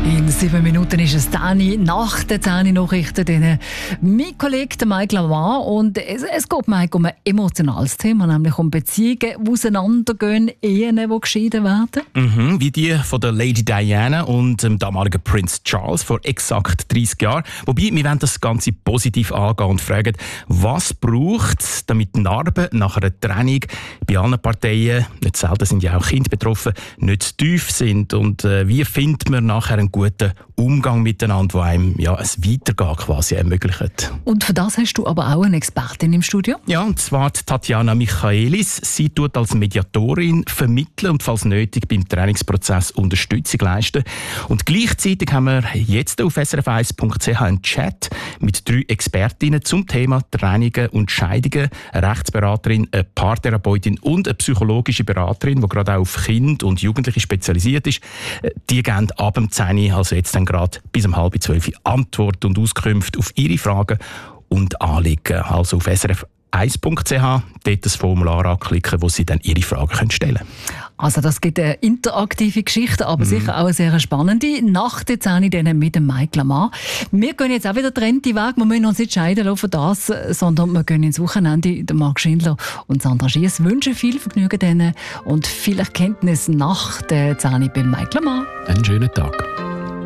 In 7 Minuten ist es Dani nach den 10 Nachrichten. Mein Kollege Mike Lamar. Und es geht Mike um ein emotionales Thema, nämlich um Beziehungen, die auseinandergehen, Ehen, die geschieden werden. Wie die von der Lady Diana und dem damaligen Prince Charles vor exakt 30 Jahren. Wobei, wir wollen das Ganze positiv angehen und fragen, was braucht es, damit Narben nach einer Trennung bei allen Parteien, nicht selten sind ja auch Kinder betroffen, nicht zu tief sind. Und wie findet man nachher einen guten Umgang miteinander, der einem es Weitergehen quasi ermöglicht. Und für das hast du aber auch eine Expertin im Studio? Ja, und zwar Tatjana Michaelis. Sie tut als Mediatorin vermitteln und falls nötig beim Trainingsprozess Unterstützung leisten. Und gleichzeitig haben wir jetzt auf srf1.ch einen Chat mit 3 Expertinnen zum Thema Trennungen und Scheidungen. Eine Rechtsberaterin, eine Paartherapeutin und eine psychologische Beraterin, die gerade auch auf Kinder und Jugendliche spezialisiert ist. Die geben ab dem 10, also jetzt dann gerade bis um 11:30 Antwort und Auskünfte auf Ihre Fragen und Anliegen. Also auf srf1.ch dort das Formular anklicken, wo Sie dann Ihre Fragen stellen können. Also das gibt eine interaktive Geschichte, aber sicher auch eine sehr spannende. Nach der 10 dann mit dem Mike Lamar. Wir gehen jetzt auch wieder getrennte Weg. Wir müssen uns nicht scheiden lassen von das, sondern wir gehen ins Wochenende. Der Marc Schindler und Sandra Schiess wünschen viel Vergnügen denen und viel Erkenntnis nach der 10 beim Mike Lamar. Einen schönen Tag.